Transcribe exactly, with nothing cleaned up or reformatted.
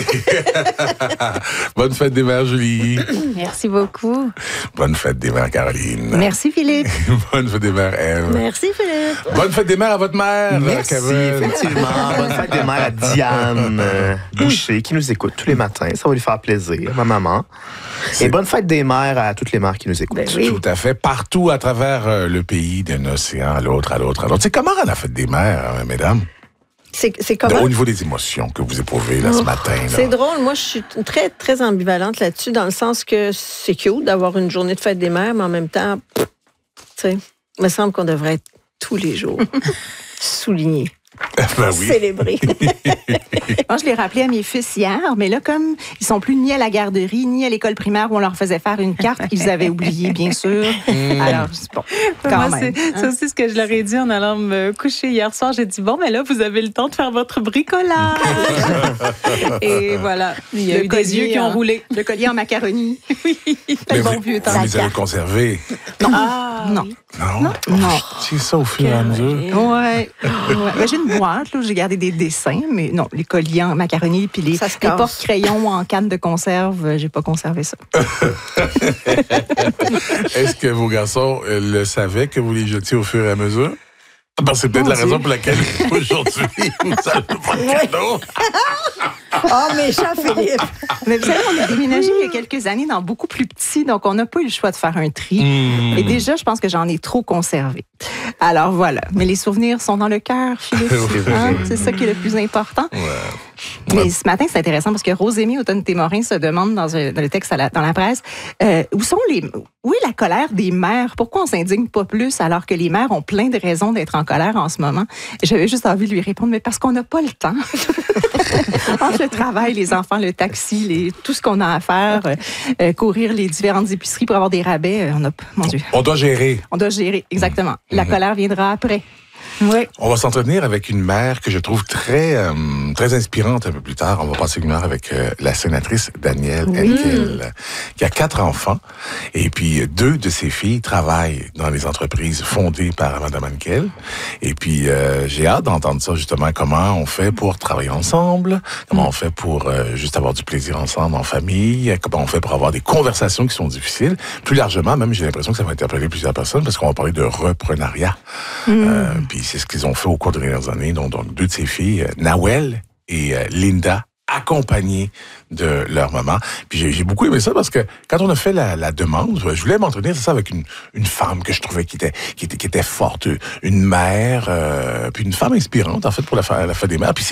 Bonne fête des mères, Julie. Merci beaucoup. Bonne fête des mères, Caroline. Merci, Philippe. Bonne fête des mères, Ève. Merci, Philippe. Bonne fête des mères à votre mère, Merci, Kevin. effectivement. Bonne fête des mères à Diane euh, Boucher, qui nous écoute tous les matins. Ça va lui faire plaisir, ma maman. C'est- Et bonne fête des mères à toutes les mères qui nous écoutent. Ben oui. Tout à fait. Partout à travers euh, le pays, d'un océan à l'autre, à l'autre, à l'autre. C'est comment la fête des mères, euh, mesdames? C'est, c'est De- comment? Au niveau des émotions que vous éprouvez là, ce matin. Là. C'est drôle. Moi, je suis très, très ambivalente là-dessus, dans le sens que c'est cute d'avoir une journée de fête des mères, mais en même temps, tu sais, il me semble qu'on devrait être tous les jours souligné, Ben oui. célébré. Moi, je l'ai rappelé à mes fils hier, mais là, comme ils sont plus ni à la garderie, ni à l'école primaire où on leur faisait faire une carte, ils avaient oublié, bien sûr. Alors, c'est bon, quand Moi, même. c'est, c'est aussi ce que je leur ai dit en allant me coucher hier soir. J'ai dit, bon, mais là, vous avez le temps de faire votre bricolage. Et voilà, il y a Le eu des yeux qui ont en- roulé. Le collier en macaronie. Oui, Mais le bon vous, vieux temps. vous les avez conservés. Ah, Non. oui. Non? Non. C'est ça au fur et à mesure. Ouais. ouais. Ben, j'ai une boîte, là, où j'ai gardé des dessins, mais non, les colliers en macaroni puis les, Ça se les casse. porte-crayons en canne de conserve, euh, j'ai pas conservé ça. Est-ce que vos garçons euh, le savaient que vous les jetiez au fur et à mesure? Ben, c'est peut-être Mon la Dieu. raison pour laquelle aujourd'hui, vous n'avez pas de cadeau. Oh, méchant Philippe! Mais vous savez, on a déménagé il y a quelques années dans beaucoup plus petit, donc on n'a pas eu le choix de faire un tri. Mmh. Et déjà, je pense que j'en ai trop conservé. Alors voilà. Mais les souvenirs sont dans le cœur, Philippe. Oui. Hein? C'est ça qui est le plus important. Ouais. Mais Ouais. ce matin, c'est intéressant parce que Rosémie Automne-Témorin se demande dans, un- dans le texte à la- dans la presse euh, où sont les où est la colère des mères? Pourquoi on s'indigne pas plus alors que les mères ont plein de raisons d'être en colère en ce moment? Et j'avais juste envie de lui répondre, mais parce qu'on n'a pas le temps. Entre le travail, les enfants, le taxi, les, tout ce qu'on a à faire, euh, euh, courir les différentes épiceries pour avoir des rabais, euh, on a, mon Dieu, On doit gérer. on doit gérer, exactement. La Mhm. colère viendra après. Oui. On va s'entretenir avec une mère que je trouve très euh, très inspirante un peu plus tard. On va passer une heure avec euh, la sénatrice Danielle Henkel, qui a quatre enfants. Et puis, deux de ses filles travaillent dans les entreprises fondées par Mme Henkel. Et puis, euh, j'ai hâte d'entendre ça, justement, comment on fait pour travailler ensemble, comment on fait pour euh, juste avoir du plaisir ensemble en famille, comment on fait pour avoir des conversations qui sont difficiles. Plus largement, même, j'ai l'impression que ça va interpeller plusieurs personnes parce qu'on va parler de reprenariat. Euh, puis c'est ce qu'ils ont fait au cours des dernières années. Donc, donc deux de ses filles, euh, Nawel et euh, Linda, accompagnées de leur maman. Puis j'ai, j'ai beaucoup aimé ça parce que quand on a fait la, la demande, je voulais m'entretenir, c'est ça, avec une, une femme que je trouvais qui était, qui était, qui était forte, une mère, euh, puis une femme inspirante, en fait, pour la, fa- la fête des mères. Puis c'est